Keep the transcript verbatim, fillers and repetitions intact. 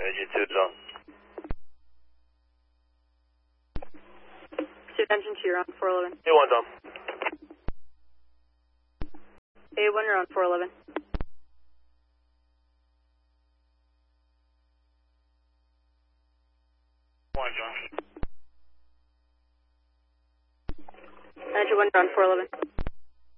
Energy two, John. Pursuit engine two, you're on four eleven. A one, John. A one, you're on four eleven. One, John. Energy one, you're on four eleven.